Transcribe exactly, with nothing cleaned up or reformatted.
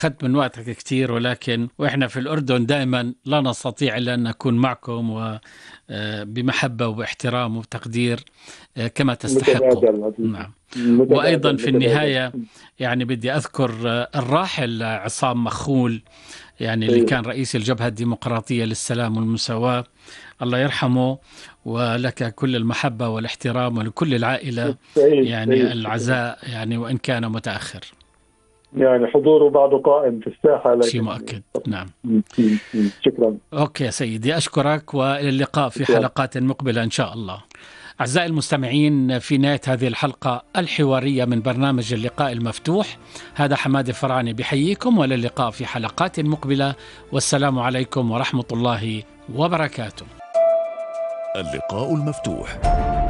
أخذت من وقتك كتير، ولكن وإحنا في الأردن دائما لا نستطيع إلا أن نكون معكم وبمحبة وباحترام وبتقدير كما تستحقوا. نعم. متبادل وأيضا في متبادل. النهاية يعني بدي أذكر الراحل عصام مخول، يعني اللي كان رئيس الجبهة الديمقراطية للسلام والمساواة، الله يرحمه، ولك كل المحبة والاحترام ولكل العائلة سعيد يعني سعيد. العزاء، يعني وإن كان متأخر. يعني حضوره بعده قائم في الساحة، لكن شيء مؤكد. نعم. شكرا. أوكي يا سيدي، أشكرك، وإلى اللقاء في شكرا. حلقات مقبلة إن شاء الله. أعزائي المستمعين، في نهاية هذه الحلقة الحوارية من برنامج اللقاء المفتوح، هذا حماد الفراني بحييكم، وإلى اللقاء في حلقات مقبلة، والسلام عليكم ورحمة الله وبركاته. اللقاء المفتوح.